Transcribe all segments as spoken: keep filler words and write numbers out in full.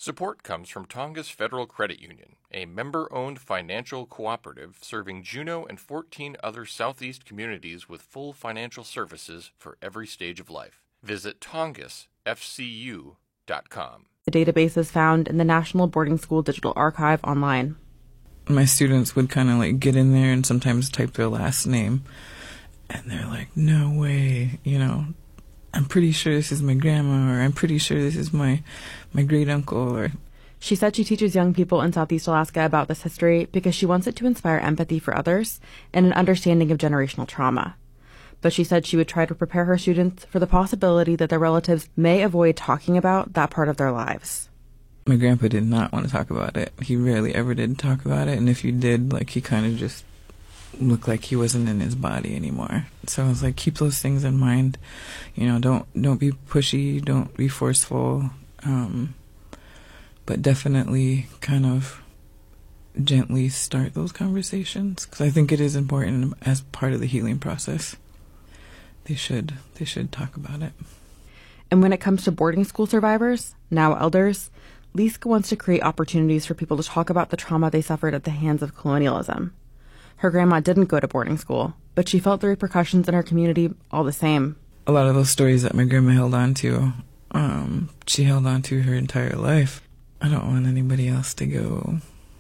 Support comes from Tongass Federal Credit Union, a member-owned financial cooperative serving Juneau and fourteen other Southeast communities with full financial services for every stage of life. Visit tongass f c u dot com. The database is found in the National Boarding School Digital Archive online. My students would kind of like get in there and sometimes type their last name, and they're like, no way, you know, I'm pretty sure this is my grandma, or I'm pretty sure this is my, my great-uncle. Or She said she teaches young people in Southeast Alaska about this history because she wants it to inspire empathy for others and an understanding of generational trauma. But she said she would try to prepare her students for the possibility that their relatives may avoid talking about that part of their lives. My grandpa did not want to talk about it. He rarely ever did talk about it, and if he did, like, he kind of just looked like he wasn't in his body anymore. So I was like, keep those things in mind. You know, don't don't be pushy, don't be forceful, um, but definitely kind of gently start those conversations, because I think it is important as part of the healing process. They should they should talk about it. And when it comes to boarding school survivors, now elders, Liska wants to create opportunities for people to talk about the trauma they suffered at the hands of colonialism. Her grandma didn't go to boarding school, but she felt the repercussions in her community all the same. A lot of those stories that my grandma held on to, um, she held on to her entire life. I don't want anybody else to go,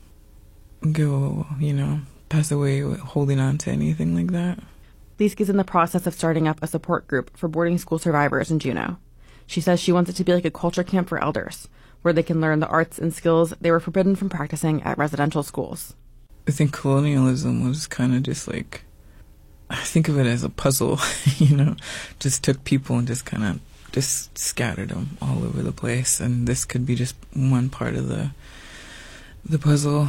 go, you know, pass away holding on to anything like that. Liska's in the process of starting up a support group for boarding school survivors in Juneau. She says she wants it to be like a culture camp for elders, where they can learn the arts and skills they were forbidden from practicing at residential schools. I think colonialism was kind of just like, I think of it as a puzzle, you know, just took people and just kind of just scattered them all over the place. And this could be just one part of the the puzzle,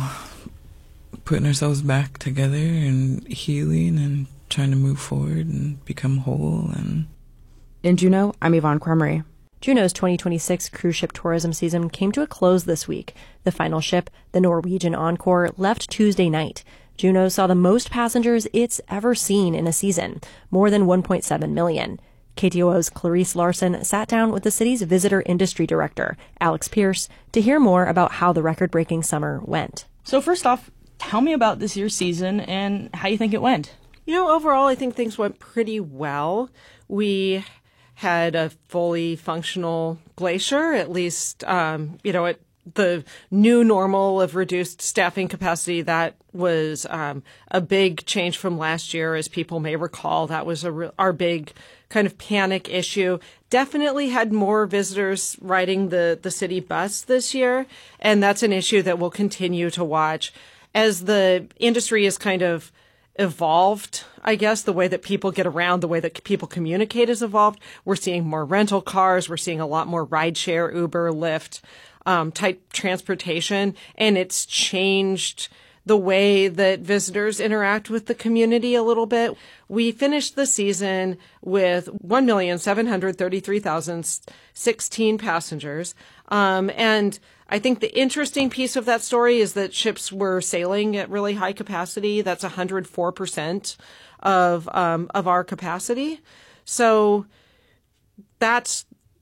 putting ourselves back together and healing and trying to move forward and become whole. And in Juneau, I'm Yvonne Cremery. Juneau's twenty twenty-six cruise ship tourism season came to a close this week. The final ship, the Norwegian Encore, left Tuesday night. Juneau saw the most passengers it's ever seen in a season, more than one point seven million. K T O O's Clarice Larson sat down with the city's visitor industry director, Alex Pierce, to hear more about how the record-breaking summer went. So first off, tell me about this year's season and how you think it went. You know, overall, I think things went pretty well. We had a fully functional glacier, at least, um, you know, at the new normal of reduced staffing capacity. That was um, a big change from last year, as people may recall. That was a re- our big kind of panic issue. Definitely had more visitors riding the, the city bus this year, and that's an issue that we'll continue to watch. As the industry is kind of evolved, I guess, the way that people get around, the way that people communicate has evolved. We're seeing more rental cars. We're seeing a lot more rideshare, Uber, Lyft, um, type transportation. And it's changed the way that visitors interact with the community a little bit. We finished the season with one million seven hundred thirty-three thousand sixteen passengers. Um, and I think the interesting piece of that story is that ships were sailing at really high capacity. That's one hundred four percent of um, of our capacity. So that's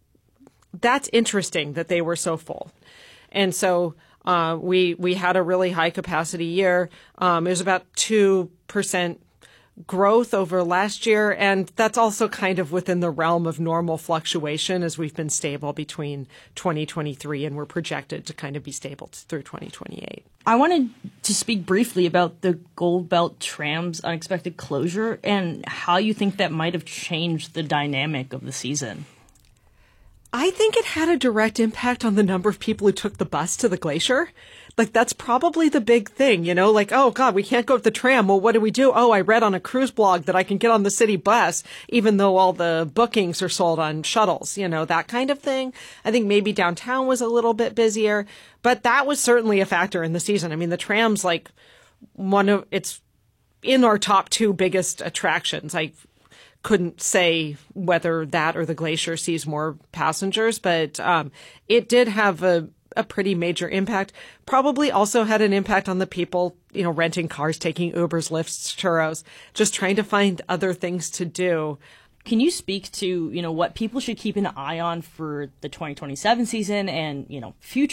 that's interesting that they were so full. And so uh, we we had a really high capacity year. Um, it was about two percent growth over last year, and that's also kind of within the realm of normal fluctuation, as we've been stable between twenty twenty-three and we're projected to kind of be stable through twenty twenty-eight. I wanted to speak briefly about the Gold Belt Tram's unexpected closure and how you think that might have changed the dynamic of the season. I think it had a direct impact on the number of people who took the bus to the glacier. Like, that's probably the big thing, you know, like, oh, God, we can't go with the tram. Well, what do we do? Oh, I read on a cruise blog that I can get on the city bus, even though all the bookings are sold on shuttles, you know, that kind of thing. I think maybe downtown was a little bit busier, but that was certainly a factor in the season. I mean, the tram's like one of, it's in our top two biggest attractions. I couldn't say whether that or the glacier sees more passengers, but um, it did have a a pretty major impact. Probably also had an impact on the people, you know, renting cars, taking Ubers, Lyfts, churros, just trying to find other things to do. Can you speak to, you know, what people should keep an eye on for the twenty twenty-seven season and, you know, future